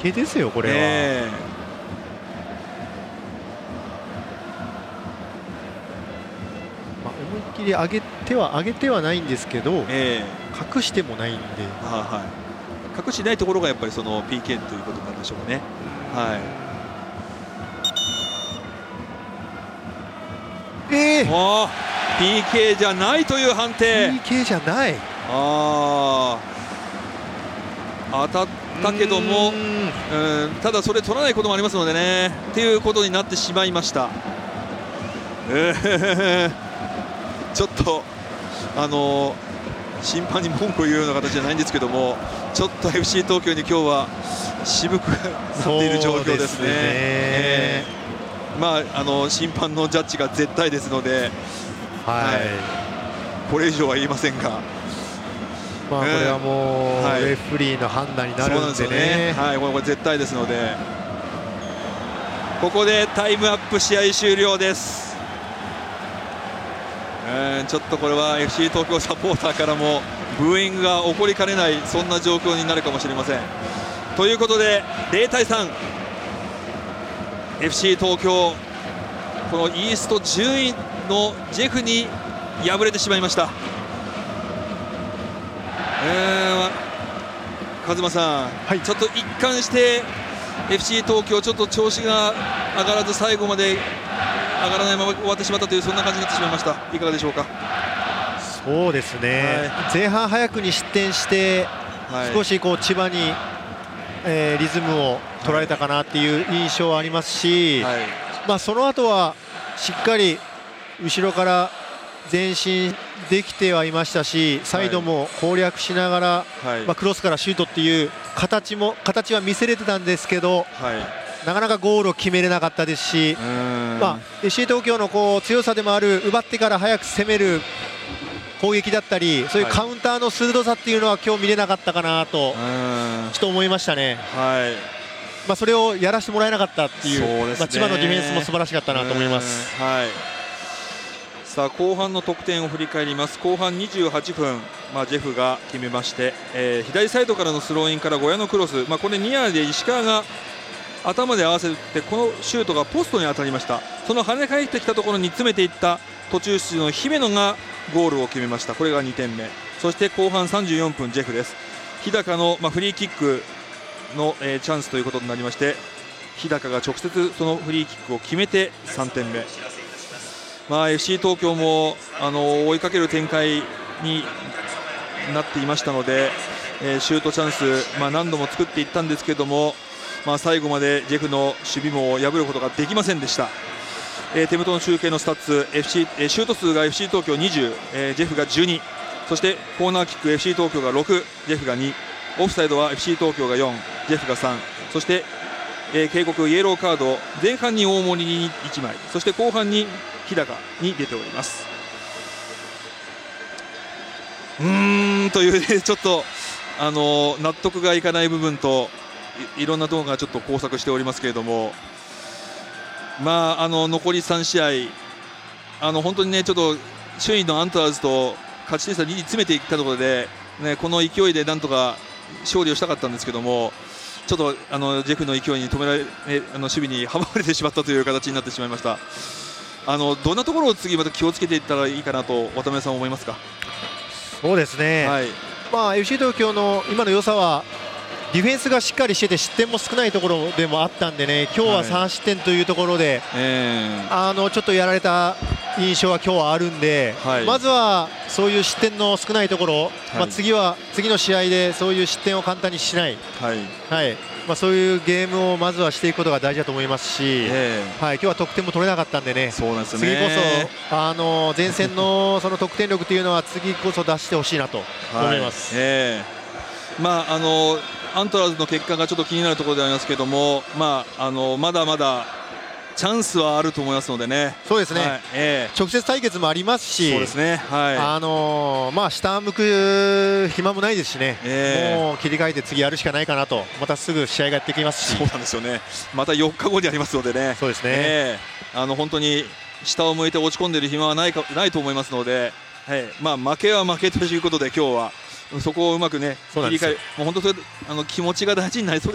けですよこれは、思いっきり上げてはないんですけど、隠してもないんで、 隠してないところがやっぱりその PK ということなんでしょうかね。PK じゃないという判定。 PK じゃない。 当たったけども、ただそれ取らないこともありますのでねっていうことになってしまいました。ちょっと審判に文句を言うような形じゃないんですけども、ちょっと FC 東京に今日は渋くなっている状況ですね。審判のジャッジが絶対ですので、これ以上は言いませんが、 これはもうレフェリーの判断になるんでね。 これ絶対ですので、ここでタイムアップ、試合終了です。ちょっとこれは FC 東京サポーターからもブーイングが起こりかねない、そんな状況になるかもしれません。ということで0対3、 FC 東京このイースト10位のジェフに敗れてしまいました。和馬さん、ちょっと一貫して FC 東京ちょっと調子が上がらず最後まで上がらないまま終わってしまったという、そんな感じになってしまいました。いかがでしょうか。 そうですね、前半早くに失点して、少しこう千葉に、リズムを取られたかなっていう印象はありますし、その後はしっかり後ろから前進できてはいましたし、サイドも攻略しながら、クロスからシュートっていう形は見せれてたんですけど、なかなかゴールを決めれなかったですし、FC 東京のこう強さでもある奪ってから早く攻める攻撃だったり、そういうカウンターの鋭さっていうのは今日見れなかったかなとちょっと思いましたね。それをやらせてもらえなかったっていう、千葉のディフェンスも素晴らしかったなと思います。 さあ後半の得点を振り返ります。後半28分、ジェフが決めまして、左サイドからのスローインから小屋のクロス、これニアで石川が頭で合わせてこのシュートがポストに当たりました。その跳ね返ってきたところに詰めていった途中出場の姫野がゴールを決めました。これが2点目。そして後半34分ジェフです。日高のフリーキックのチャンスということになりまして、日高が直接そのフリーキックを決めて3点目。FC 東京も追いかける展開になっていましたので、シュートチャンス、何度も作っていったんですけども、最後までジェフの守備網を破ることができませんでした。手元の集計のスタッツ、シュート数が FC 東京20、ジェフが12、そしてコーナーキック FC 東京が6、ジェフが2、オフサイドは FC 東京が4、ジェフが3、そして、警告イエローカード、前半に大森に1枚、そして後半に日高に出ております。というね、ちょっと納得がいかない部分といろんなところがちょっと交錯しておりますけれども、残り3試合、本当にね、ちょっと首位のアントラーズと勝ち点差2に詰めていったところで、この勢いでなんとか勝利をしたかったんですけども、ちょっとジェフの勢いに止められ、守備に阻まれてしまったという形になってしまいました。どんなところを次また気をつけていったらいいかなと渡辺さんは思いますか。 そうですね、FC 東京の今の良さはディフェンスがしっかりしてて失点も少ないところでもあったんでね、今日は3失点というところで、ちょっとやられた印象は今日はあるんで、まずはそういう失点の少ないところ、次の試合でそういう失点を簡単にしない、そういうゲームをまずはしていくことが大事だと思いますし、今日は得点も取れなかったんでね、次こそ前線のその得点力というのは次こそ出してほしいなと思います。 アントラーズの結果がちょっと気になるところでありますけども、まだまだチャンスはあると思いますのでね。 そうですね、直接対決もありますし、 そうですね、 下向く暇もないですしね、もう切り替えて次やるしかないかなと、またすぐ試合がやってきますし、 そうなんですよね、また4日後にありますのでね、 そうですね、 本当に下を向いて落ち込んでいる暇はないと思いますので、負けは負けということで、今日はそこをうまくね切り替え、もう本当それ気持ちが大事になりそうです。